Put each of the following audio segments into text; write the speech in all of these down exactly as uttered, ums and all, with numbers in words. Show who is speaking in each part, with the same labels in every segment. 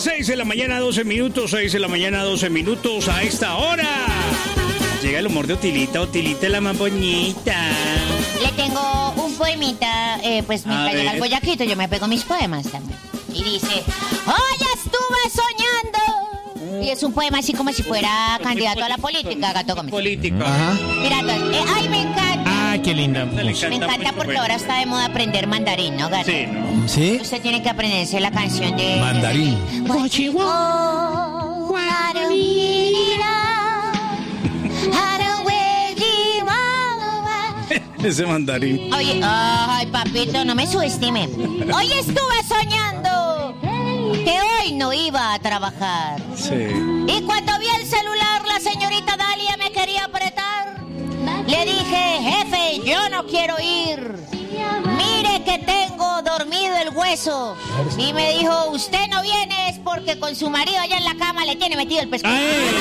Speaker 1: seis de la mañana, doce minutos, seis de la mañana, doce minutos a esta hora. Llega el humor de Otilita, Otilita la más bonita.
Speaker 2: Le tengo un poemita, eh, pues mientras llega el boyaquito yo me pego mis poemas también. Y dice, hoy estuve soñando. Y es un poema así como si fuera candidato a la política, Gato Gómez.
Speaker 1: Político.
Speaker 3: Ajá.
Speaker 2: Mira, entonces, eh, ay, me encanta.
Speaker 3: Ah, qué linda.
Speaker 2: Me encanta porque ahora está de moda aprender mandarín, ¿no, Gato?
Speaker 1: Sí, ¿no?
Speaker 3: ¿Sí?
Speaker 2: Usted tiene que aprenderse la canción de...
Speaker 3: Mandarín.
Speaker 1: Ese mandarín.
Speaker 2: Oye, ay, papito, no me subestime. Hoy estuve soñando que hoy no iba a trabajar.
Speaker 1: Sí.
Speaker 2: Y cuando vi el celular, la señorita Dalia me quería apretar. Le dije, jefe, yo no quiero ir. Mire que tengo dormido el hueso. Y me dijo, usted no viene es porque con su marido allá en la cama le tiene metido el pescado.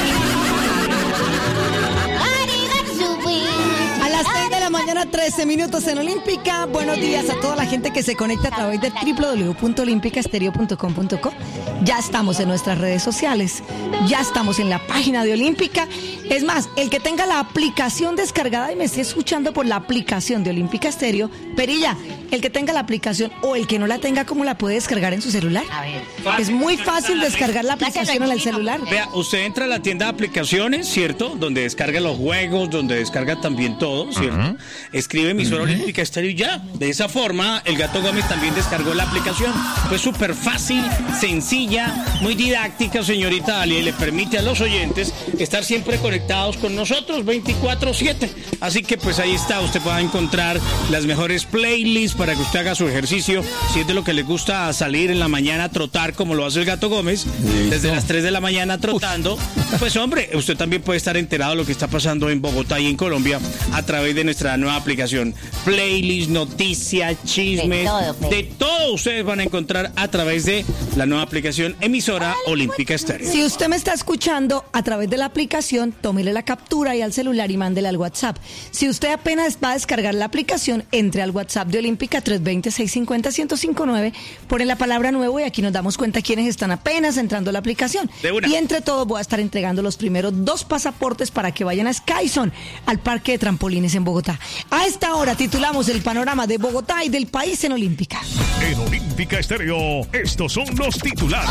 Speaker 4: A las seis de la mañana, trece minutos en Olímpica. Buenos días a toda la gente que se conecta a través de doble u doble u doble u punto olímpica estéreo punto com punto co. Ya estamos en nuestras redes sociales. Ya estamos en la página de Olímpica. Es más, el que tenga la aplicación descargada y me esté escuchando por la aplicación de Olímpica Estéreo, Perilla, el que tenga la aplicación o el que no la tenga, ¿cómo la puede descargar en su celular?
Speaker 2: A ver.
Speaker 4: Es muy fácil descargar la aplicación en el celular.
Speaker 1: Vea, usted entra a la tienda de aplicaciones, ¿cierto? Donde descarga los juegos, donde descarga también todo, ¿cierto? Uh-huh. Escribe emisora Olímpica Estéreo y ya. De esa forma, el Gato Gómez también descargó la aplicación. Fue súper fácil, sencilla, muy didáctica, señorita Dalia, y le permite a los oyentes estar siempre conectados con nosotros veinticuatro siete. Así que pues ahí está, usted va a encontrar las mejores playlists para que usted haga su ejercicio. Si es de lo que le gusta salir en la mañana a trotar, como lo hace el Gato Gómez, desde las tres de la mañana trotando, pues hombre, usted también puede estar enterado de lo que está pasando en Bogotá y en Colombia a través de nuestra nueva aplicación. Playlist, noticias, chismes, de todo, de todo ustedes van a encontrar a través de la nueva aplicación emisora Olímpica Estéreo.
Speaker 4: Si usted me está escuchando a través de la aplicación, tómele la captura y al celular y mándela al WhatsApp. Si usted apenas va a descargar la aplicación, entre al WhatsApp de Olímpica tres dos cero, seis cinco cero, uno cero cinco nueve, pone la palabra nuevo y aquí nos damos cuenta quiénes están apenas entrando a la aplicación. Y entre todos voy a estar entregando los primeros dos pasaportes para que vayan a Skyzone, al parque de trampolines en Bogotá. A esta hora titulamos el panorama de Bogotá y del país en Olímpica.
Speaker 5: En Olímpica Estéreo, estos son los titulares.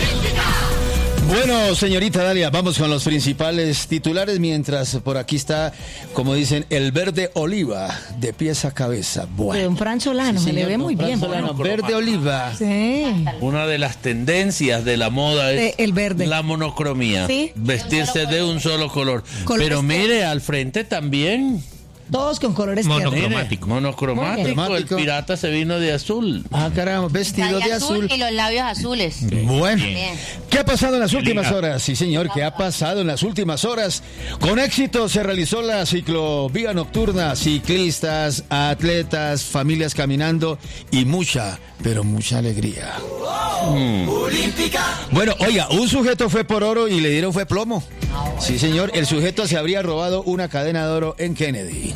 Speaker 3: Bueno, señorita Dalia, vamos con los principales titulares, mientras por aquí está, como dicen, el verde oliva, de pies a cabeza. Bueno.
Speaker 4: De don Fran Solano, sí, se le ve muy bien.
Speaker 3: Solano, verde oliva.
Speaker 4: Sí.
Speaker 6: Una de las tendencias de la moda es
Speaker 4: de, el verde.
Speaker 6: La monocromía.
Speaker 4: ¿Sí?
Speaker 6: Vestirse de un solo color. color Pero mire, al frente también.
Speaker 4: Todos con colores
Speaker 6: monocromático. Monocromático. El pirata se vino de azul.
Speaker 3: Ah, caramba, vestido de azul.
Speaker 2: azul. Y los labios azules.
Speaker 3: Bueno.
Speaker 2: Bien.
Speaker 3: ¿Qué ha pasado en las últimas horas? Sí, señor, ¿qué ha pasado en las últimas horas? Con éxito se realizó la ciclovía nocturna. Ciclistas, atletas, familias caminando y mucha, pero mucha alegría. Mm. Bueno, oiga, un sujeto fue por oro y le dieron fue plomo. Sí, señor, el sujeto se habría robado una cadena de oro en Kennedy.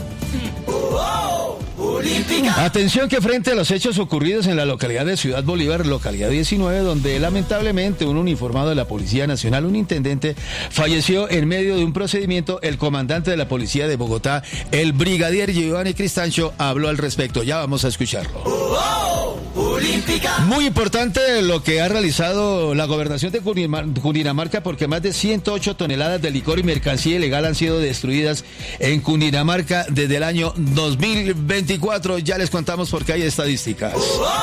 Speaker 3: Atención que frente a los hechos ocurridos en la localidad de Ciudad Bolívar, localidad diecinueve, donde lamentablemente un uniformado de la Policía Nacional, un intendente, falleció en medio de un procedimiento, el comandante de la Policía de Bogotá, el brigadier Giovanni Cristancho, habló al respecto. Ya vamos a escucharlo. Muy importante lo que ha realizado la gobernación de Cundinamarca, porque más de ciento ocho toneladas de licor y mercancía ilegal han sido destruidas en Cundinamarca desde el año dos mil veinticuatro. Ya les contamos porque hay estadísticas.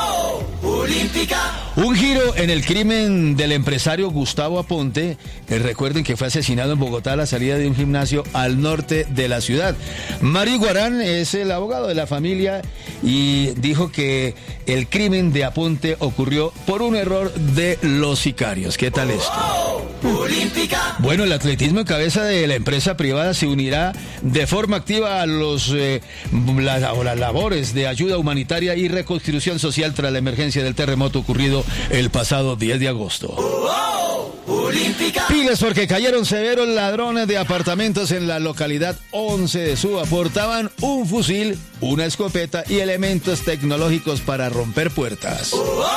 Speaker 3: Un giro en el crimen del empresario Gustavo Aponte, que recuerden que fue asesinado en Bogotá a la salida de un gimnasio al norte de la ciudad. Mari Guarán es el abogado de la familia y dijo que el crimen de Aponte ocurrió por un error de los sicarios. ¿Qué tal esto? Bueno, el atletismo en cabeza de la empresa privada se unirá de forma activa a los eh, la, las labores de ayuda humanitaria y reconstrucción social tras la emergencia del terremoto ocurrido el pasado diez de agosto. Pilas porque cayeron severos ladrones de apartamentos en la localidad once de Suba. Portaban un fusil, una escopeta y elementos tecnológicos para romper puertas.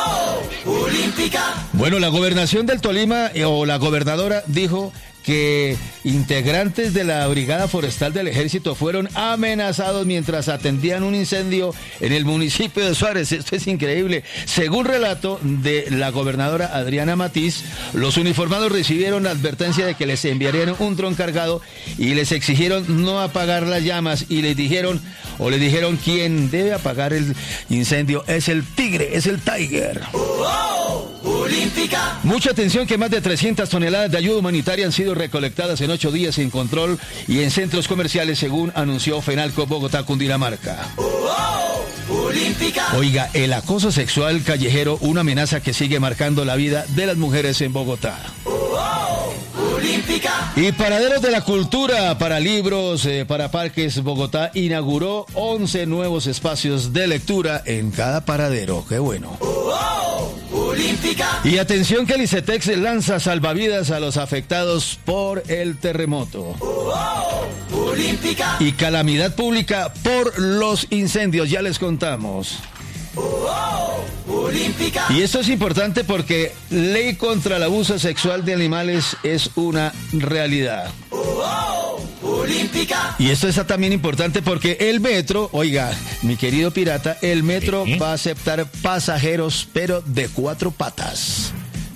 Speaker 3: Bueno, la gobernación del Tolima, eh, o la gobernadora, dijo que integrantes de la Brigada Forestal del Ejército fueron amenazados mientras atendían un incendio en el municipio de Suárez. Esto es increíble. Según relato de la gobernadora Adriana Matiz, los uniformados recibieron la advertencia de que les enviarían un dron cargado y les exigieron no apagar las llamas y les dijeron, o les dijeron quien debe apagar el incendio es el tigre, es el Tiger. Mucha atención que más de trescientas toneladas de ayuda humanitaria han sido recolectadas en ocho días sin control y en centros comerciales, según anunció Fenalco Bogotá, Cundinamarca. Oiga, el acoso sexual callejero, una amenaza que sigue marcando la vida de las mujeres en Bogotá. Y Paraderos de la Cultura, para libros, eh, para parques, Bogotá inauguró once nuevos espacios de lectura en cada paradero. ¡Qué bueno! Y atención que el ICETEX lanza salvavidas a los afectados por el terremoto. Y calamidad pública por los incendios, ya les contamos. Y esto es importante porque ley contra el abuso sexual de animales es una realidad. Y esto es también importante porque el metro, oiga, mi querido pirata, el metro ¿Sí? va a aceptar pasajeros, pero de cuatro patas.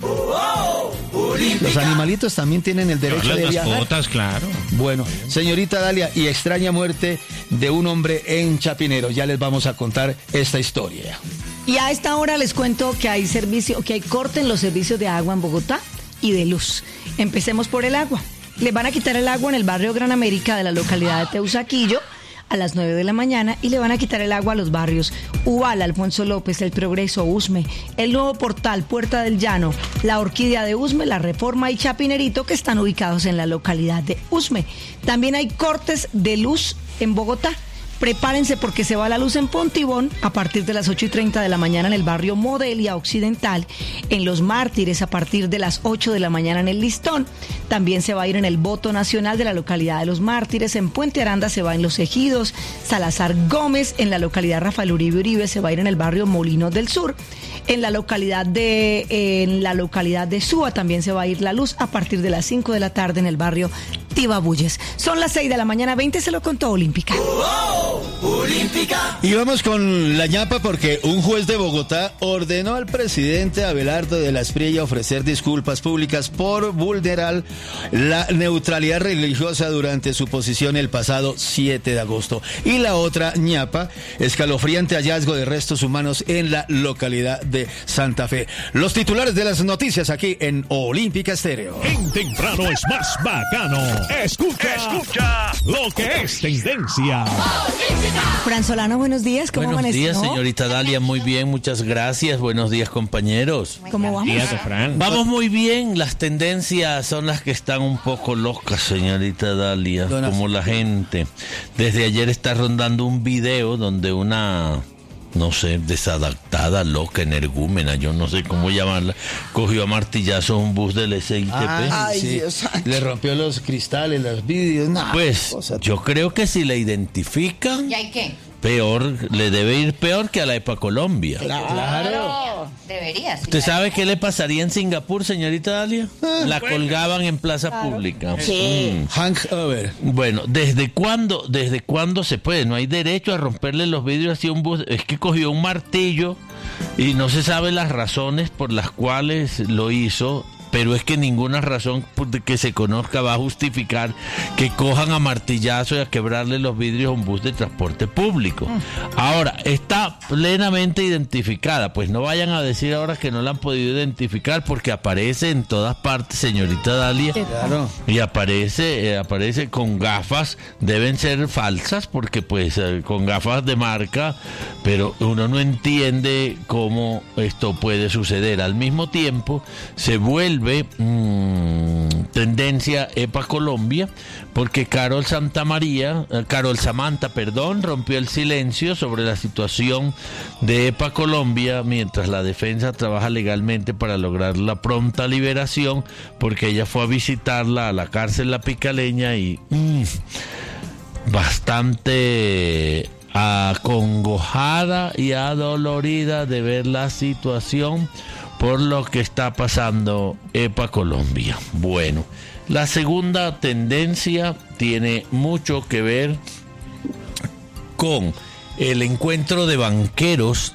Speaker 3: Los animalitos también tienen el derecho de viajar.
Speaker 6: Mascotas, claro.
Speaker 3: Bueno, señorita Dalia, y extraña muerte de un hombre en Chapinero. Ya les vamos a contar esta historia.
Speaker 4: Y a esta hora les cuento que hay servicio, que hay corte en los servicios de agua en Bogotá y de luz. Empecemos por el agua. Les van a quitar el agua en el barrio Gran América de la localidad de Teusaquillo a las nueve de la mañana y le van a quitar el agua a los barrios Ubal, Alfonso López, El Progreso, Usme, El Nuevo Portal, Puerta del Llano, La Orquídea de Usme, La Reforma y Chapinerito, que están ubicados en la localidad de Usme. También hay cortes de luz en Bogotá. Prepárense porque se va la luz en Pontibón a partir de las ocho y treinta de la mañana en el barrio Modelia Occidental, en Los Mártires a partir de las ocho de la mañana en el Listón. También se va a ir en el Voto Nacional de la localidad de Los Mártires, en Puente Aranda se va en Los Ejidos, Salazar Gómez, en la localidad Rafael Uribe Uribe se va a ir en el barrio Molinos del Sur. En la localidad de en la localidad de Suba también se va a ir la luz a partir de las cinco de la tarde en el barrio Tibabuyes. Son las seis de la mañana, veinte, se lo contó Olímpica.
Speaker 3: Y vamos con la ñapa porque un juez de Bogotá ordenó al presidente Abelardo de la Espriella ofrecer disculpas públicas por vulnerar la neutralidad religiosa durante su posición el pasado siete de agosto. Y la otra ñapa, escalofriante hallazgo de restos humanos en la localidad de Santa Fe. Los titulares de las noticias aquí en Olímpica Estéreo.
Speaker 5: En temprano es más bacano. Escucha, escucha lo que es tendencia.
Speaker 4: Fran Solano, buenos días, ¿cómo
Speaker 6: Buenos
Speaker 4: amaneció?
Speaker 6: días, señorita Dalia, muy bien, muchas gracias. Buenos días, compañeros.
Speaker 4: ¿Cómo vamos?
Speaker 1: Días, Fran.
Speaker 6: Vamos muy bien, las tendencias son las que están un poco locas, señorita Dalia,
Speaker 3: Donas.
Speaker 6: como la gente. Desde ayer está rondando un video donde una, no sé, desadaptada, loca, energúmena, yo no sé cómo llamarla, cogió a martillazos un bus del S I T P.
Speaker 3: Ay, sí. Le rompió los cristales, los vidrios. Nah,
Speaker 6: Pues
Speaker 3: cosa-
Speaker 6: yo creo que si la identifican,
Speaker 2: ¿Y hay qué?
Speaker 6: peor, le debe ir peor que a la EPA Colombia.
Speaker 2: Claro. Debería. sí.
Speaker 6: ¿Usted sabe qué le pasaría en Singapur, señorita Dalia? La colgaban en plaza pública. Mm.
Speaker 3: Hangover.
Speaker 6: Bueno, ¿desde cuándo, desde cuándo se puede? No hay derecho a romperle los vidrios así a un bus. Es que cogió un martillo y no se sabe las razones por las cuales lo hizo. Pero es que ninguna razón que se conozca va a justificar que cojan a martillazo y a quebrarle los vidrios a un bus de transporte público. Ahora, está plenamente identificada. Pues no vayan a decir ahora que no la han podido identificar porque aparece en todas partes, señorita Dalia.
Speaker 3: Claro.
Speaker 6: Y aparece, eh, aparece con gafas, deben ser falsas porque pues eh, con gafas de marca, pero uno no entiende cómo esto puede suceder. Al mismo tiempo, se vuelve vuelve mmm, tendencia EPA Colombia, porque Carol Santamaría, eh, Carol Samantha, perdón, rompió el silencio sobre la situación de EPA Colombia mientras la defensa trabaja legalmente para lograr la pronta liberación, porque ella fue a visitarla a la cárcel La Picaleña y mmm, bastante acongojada y adolorida de ver la situación por lo que está pasando EPA Colombia. Bueno, la segunda tendencia tiene mucho que ver con el encuentro de banqueros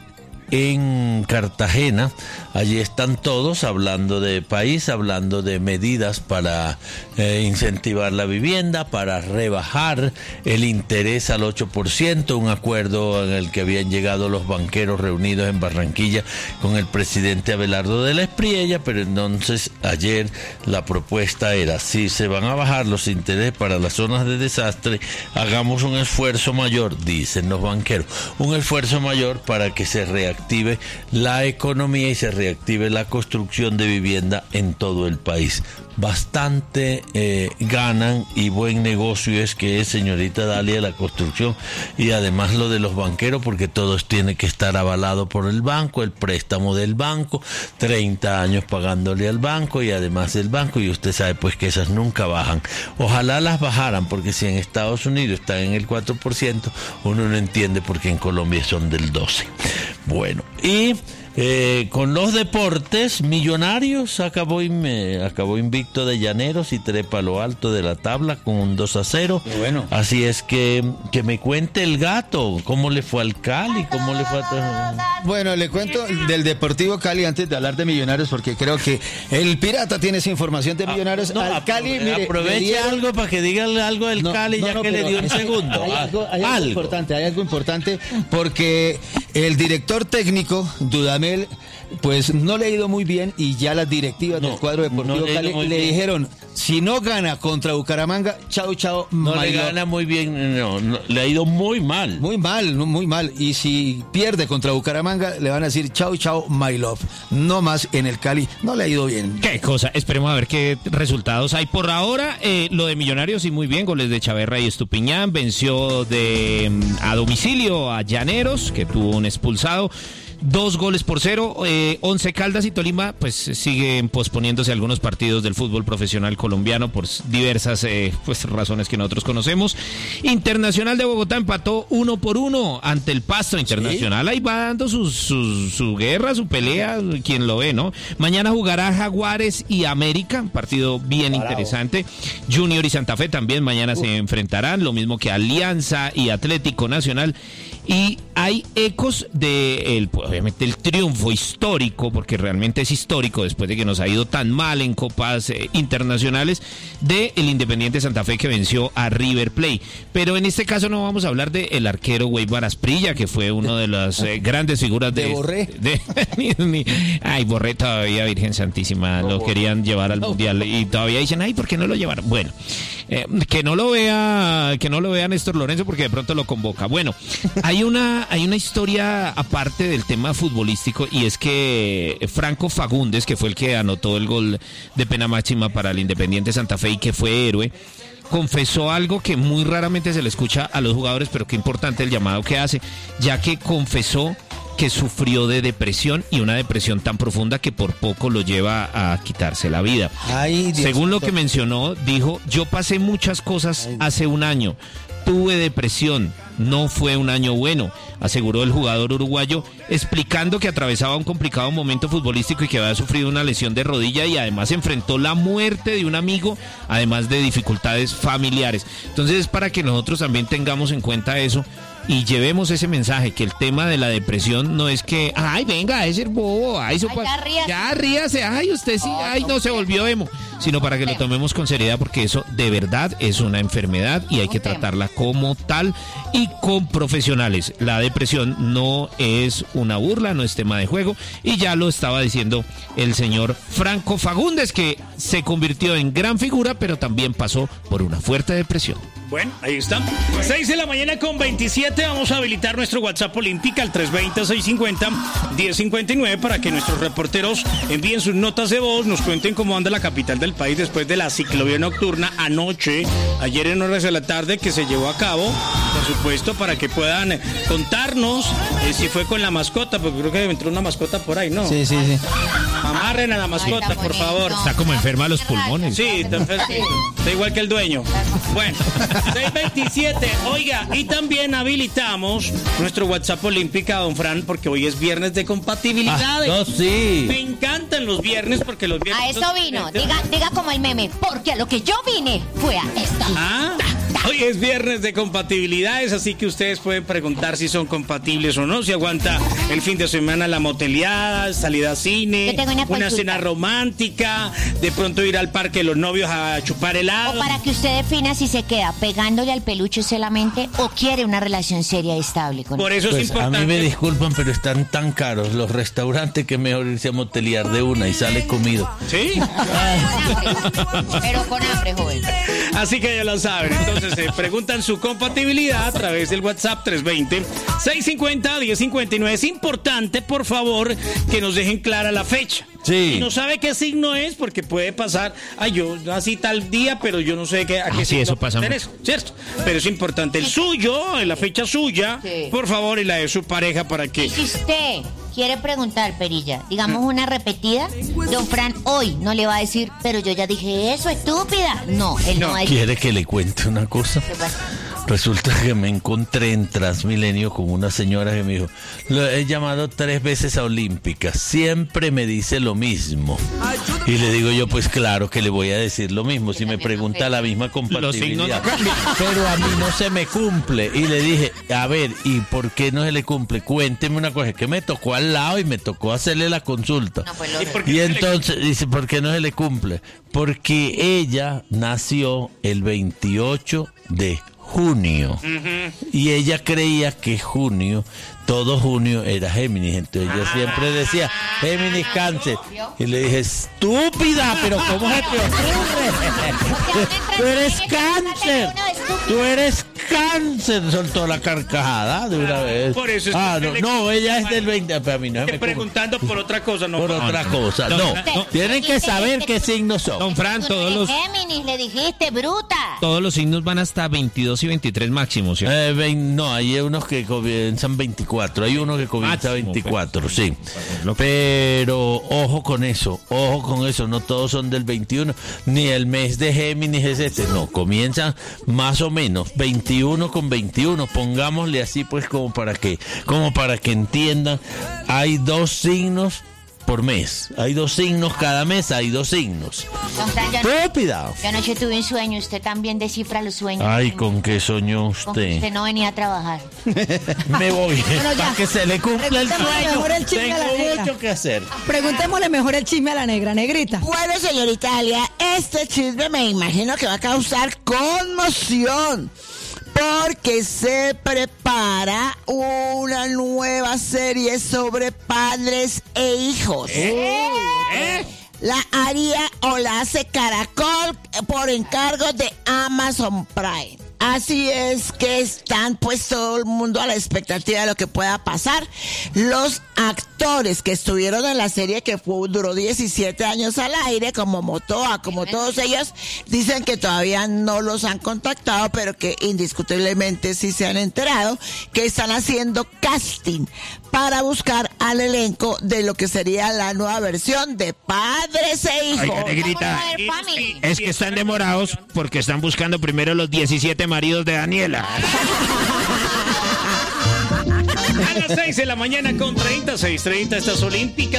Speaker 6: en Cartagena. Allí están todos hablando de país, hablando de medidas para eh, incentivar la vivienda, para rebajar el interés al ocho por ciento, un acuerdo en el que habían llegado los banqueros reunidos en Barranquilla con el presidente Abelardo de la Espriella, pero entonces ayer la propuesta era, si se van a bajar los intereses para las zonas de desastre, hagamos un esfuerzo mayor, dicen los banqueros, un esfuerzo mayor para que se reactive la economía y se reactive la construcción de vivienda en todo el país. Bastante eh, ganan y buen negocio es que es, señorita Dalia, la construcción y además lo de los banqueros, porque todo tiene que estar avalado por el banco, el préstamo del banco, treinta años pagándole al banco y además del banco, y usted sabe pues que esas nunca bajan. Ojalá las bajaran, porque si en Estados Unidos están en el cuatro por ciento, uno no entiende por qué en Colombia son del doce por ciento. Bueno, y Eh, con los deportes, Millonarios acabó, in, eh, acabó invicto de Llaneros y trepa a lo alto de la tabla con un dos a cero.
Speaker 3: Bueno.
Speaker 6: Así es que que me cuente el gato, cómo le fue al Cali, cómo le fue a...
Speaker 3: Bueno, le cuento del Deportivo Cali antes de hablar de Millonarios, porque creo que el Pirata tiene esa información de Millonarios.
Speaker 6: Ah, no,
Speaker 3: al Cali, mire,
Speaker 6: aproveche
Speaker 3: dieron...
Speaker 6: algo para que diga algo del
Speaker 3: no,
Speaker 6: Cali,
Speaker 3: no,
Speaker 6: ya
Speaker 3: no,
Speaker 6: que le dio un
Speaker 3: hay,
Speaker 6: segundo.
Speaker 3: Hay, algo, hay algo
Speaker 6: algo
Speaker 3: importante, hay algo importante, porque el director técnico, Dudamel, pues no le ha ido muy bien y ya las directivas
Speaker 6: no,
Speaker 3: del cuadro Deportivo
Speaker 6: no le
Speaker 3: Cali le
Speaker 6: bien.
Speaker 3: dijeron, si no gana contra Bucaramanga, chao, chao,
Speaker 6: No
Speaker 3: my
Speaker 6: le
Speaker 3: love.
Speaker 6: gana muy bien, no, no, le ha ido muy mal.
Speaker 3: Muy mal, muy mal. Y si pierde contra Bucaramanga, le van a decir chao, chao, my love. No más en el Cali, no le ha ido bien.
Speaker 7: Qué cosa, esperemos a ver qué resultados hay. Por ahora, eh, lo de Millonarios sí muy bien, goles de Chaverra y Estupiñán, venció de a domicilio a Llaneros, que tuvo un expulsado. Dos goles por cero, eh, Once Caldas y Tolima pues siguen posponiéndose algunos partidos del fútbol profesional colombiano por diversas eh, pues razones que nosotros conocemos. Internacional de Bogotá empató uno por uno ante el Pasto. Internacional ahí va dando su, su, su guerra, su pelea, quien lo ve, ¿no? Mañana jugará Jaguares y América, un partido bien Bravo. interesante. Junior y Santa Fe también mañana uh. se enfrentarán, lo mismo que Alianza y Atlético Nacional. Y hay ecos de el, obviamente el triunfo histórico, porque realmente es histórico después de que nos ha ido tan mal en copas eh, internacionales, de el Independiente Santa Fe que venció a River Plate. Pero en este caso no vamos a hablar de el arquero Weibar Asprilla, que fue uno de las eh, grandes figuras de,
Speaker 3: de Borré.
Speaker 7: De, de, mi, ay, Borré todavía, Virgen Santísima, no, lo querían llevar al no, Mundial y todavía dicen, ay, ¿por qué no lo llevaron? Bueno, eh, que no lo vea, que no lo vea Néstor Lorenzo, porque de pronto lo convoca. Bueno, hay una, hay una historia aparte del tema futbolístico, y es que Franco Fagundes, que fue el que anotó el gol de pena máxima para el Independiente Santa Fe y que fue héroe, confesó algo que muy raramente se le escucha a los jugadores, pero qué importante el llamado que hace, ya que confesó que sufrió de depresión, y una depresión tan profunda que por poco lo lleva a quitarse la vida. Ay, según lo que mencionó, dijo, yo pasé muchas cosas hace un año, tuve depresión, no fue un año bueno, aseguró el jugador uruguayo, explicando que atravesaba un complicado momento futbolístico y que había sufrido una lesión de rodilla y además enfrentó la muerte de un amigo, además de dificultades familiares. Entonces es para que nosotros también tengamos en cuenta eso y llevemos ese mensaje, que el tema de la depresión no es que, ay, venga, es el bobo, ay,
Speaker 2: ay, ya ríase.
Speaker 7: ya ríase, ay, usted sí, ay, no, se volvió emo. sino para que lo tomemos con seriedad, porque eso de verdad es una enfermedad y hay que tratarla como tal y con profesionales. La depresión no es una burla, no es tema de juego, y ya lo estaba diciendo el señor Franco Fagundes, que se convirtió en gran figura, pero también pasó por una fuerte depresión.
Speaker 1: Bueno, ahí está. seis de la mañana con veintisiete. Vamos a habilitar nuestro WhatsApp Olímpica al tres veinte, seiscientos cincuenta, diez cincuenta y nueve para que nuestros reporteros envíen sus notas de voz, nos cuenten cómo anda la capital del país después de la ciclovía nocturna anoche, ayer en horas de la tarde que se llevó a cabo, por supuesto, para que puedan contarnos eh, si fue con la mascota, porque creo que entró una mascota por ahí, ¿no?
Speaker 3: Sí, sí, sí.
Speaker 1: Amarren a la mascota, por favor.
Speaker 7: Está como enferma los pulmones.
Speaker 1: Sí, está enfermo. Está igual que el dueño. Bueno, seis veintisiete. Oiga, y también habilitamos nuestro WhatsApp Olímpica, don Fran, porque hoy es viernes de compatibilidades.
Speaker 6: Ah, no, sí.
Speaker 1: Me encantan los viernes porque los viernes...
Speaker 2: A eso vino, diga, diga como el meme, porque a lo que yo vine fue a esto.
Speaker 1: Ah, hoy es viernes de compatibilidades, así que ustedes pueden preguntar si son compatibles o no, si aguanta el fin de semana la moteleada, salida a cine,
Speaker 2: Yo tengo una
Speaker 1: una
Speaker 2: consulta.
Speaker 1: cena romántica, de pronto ir al parque de los novios a chupar helado.
Speaker 2: O para que usted defina si se queda pegándole al peluche solamente o quiere una relación seria y estable con
Speaker 1: Por
Speaker 2: él.
Speaker 1: eso es
Speaker 6: Pues a
Speaker 1: importante.
Speaker 6: mí me disculpan, pero están tan caros los restaurantes que es mejor irse a motelear de una y sale comido.
Speaker 1: ¿Sí?
Speaker 2: Pero con hambre, joven.
Speaker 1: Así que ya lo saben. Entonces, eh, preguntan su compatibilidad a través del WhatsApp tres veinte, seiscientos cincuenta, diez cincuenta y nueve. Es importante, por favor, que nos dejen clara la fecha.
Speaker 6: Sí.
Speaker 1: Y no sabe qué signo es, porque puede pasar, ay, yo nací tal día, pero yo no sé qué, a qué
Speaker 7: Ah, sí,
Speaker 1: signo
Speaker 7: eso pasa
Speaker 1: pertenece, ¿cierto? Pero es importante el suyo, la fecha suya,
Speaker 2: Sí.
Speaker 1: por favor, y la de su pareja para que...
Speaker 2: Y si usted quiere preguntar, Perilla, digamos una repetida, don Fran hoy no le va a decir, pero yo ya dije eso, estúpida. No, él no,
Speaker 1: No,
Speaker 2: va a decir.
Speaker 6: ¿Quiere que le cuente una cosa?
Speaker 2: ¿Qué pasa?
Speaker 6: Resulta que me encontré en Transmilenio con una señora que me dijo, lo he llamado tres veces a Olímpica, siempre me dice lo mismo. Y le digo yo, pues claro que le voy a decir lo mismo, si me pregunta la misma
Speaker 7: Los signos
Speaker 6: compatibilidad.
Speaker 7: no cambian.
Speaker 6: Pero a mí no se me cumple. Y le dije, a ver, ¿y por qué no se le cumple? Cuénteme una cosa, es que me tocó al lado y me tocó hacerle la consulta.
Speaker 2: No, pues lo
Speaker 1: ¿Y por qué
Speaker 6: Y
Speaker 1: no se le-
Speaker 6: entonces dice, ¿por qué no se le cumple? Porque ella nació el veintiocho de junio. Y ella creía que junio, todo junio era Géminis. Entonces ella siempre decía, Géminis, Cáncer. Y le dije, estúpida, pero ¿cómo se te ocurre? Tú eres Cáncer. Tú eres Cáncer. Soltó la carcajada de una vez.
Speaker 1: Por eso es
Speaker 6: ah,
Speaker 1: que
Speaker 6: no,
Speaker 1: le-
Speaker 6: no, ella es del veinte. Pero a mí no se me cumple.
Speaker 1: Preguntando por otra cosa, no
Speaker 6: Por otra cosa. No,
Speaker 7: no.
Speaker 6: tienen que saber qué signos son.
Speaker 7: Don Fran, todos los,
Speaker 2: Géminis, le dijiste, bruta.
Speaker 7: todos los signos van hasta veintidós y veintitrés máximo, ¿sí?
Speaker 6: Eh, vein- no, hay unos que comienzan veinticuatro, hay uno que comienza
Speaker 7: Máximo,
Speaker 6: veinticuatro, sí.
Speaker 7: Lo-
Speaker 6: Pero ojo con eso, ojo con eso, no todos son del veintiuno, ni el mes de Géminis es este, no, comienzan más o menos veintiuno con veintiuno, pongámosle así pues como para que, como para que entiendan, hay dos signos por mes, hay dos signos cada mes, hay dos signos.
Speaker 2: Don Fran, yo,
Speaker 6: Estúpida.
Speaker 2: yo anoche tuve un sueño, usted también descifra los sueños.
Speaker 6: Ay, ¿con qué soñó
Speaker 2: Con que usted
Speaker 6: usted?
Speaker 2: no venía a trabajar.
Speaker 6: Me voy,
Speaker 4: Bueno, ya.
Speaker 6: para que se le cumpla el
Speaker 4: Preguntémosle
Speaker 6: sueño.
Speaker 4: mejor el chisme a la
Speaker 6: Tengo
Speaker 4: negra.
Speaker 6: mucho que hacer.
Speaker 4: Preguntémosle mejor el chisme a la negra, negrita.
Speaker 8: Bueno, señorita Dalia, este chisme me imagino que va a causar conmoción. Porque se prepara una nueva serie sobre padres e hijos. La haría o la hace Caracol por encargo de Amazon Prime. Así es que están pues todo el mundo a la expectativa de lo que pueda pasar. Los actores que estuvieron en la serie que fue, duró diecisiete años al aire, como Motoa, como todos ellos, dicen que todavía no los han contactado, pero que indiscutiblemente sí se han enterado que están haciendo casting para buscar al elenco de lo que sería la nueva versión de Padres e Hijos.
Speaker 7: Oiga, negrita,
Speaker 2: Vamos a ver, family.
Speaker 7: es que están demorados porque están buscando primero los diecisiete maridos de Daniela.
Speaker 1: A las seis de la mañana con treinta, seis treinta, estas Olímpicas.